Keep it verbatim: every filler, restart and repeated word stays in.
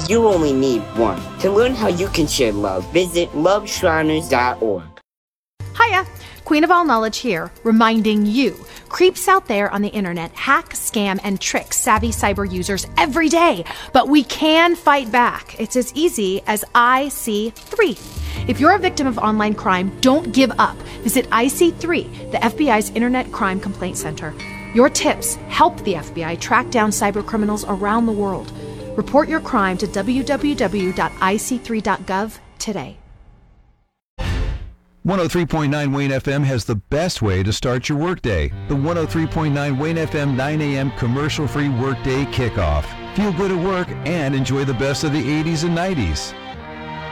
You only need one. To learn how you can share love, visit love shriners dot org. Hiya, Queen of All Knowledge here, reminding you, creeps out there on the internet hack, scam, and trick savvy cyber users every day. But we can fight back. It's as easy as I C three. If you're a victim of online crime, don't give up. Visit I C three, the F B I's Internet Crime Complaint Center. Your tips help the F B I track down cyber criminals around the world. Report your crime to w w w dot i c three dot gov today. one oh three point nine Wayne F M has the best way to start your workday. The one oh three point nine Wayne F M nine a.m. commercial-free workday kickoff. Feel good at work and enjoy the best of the eighties and nineties.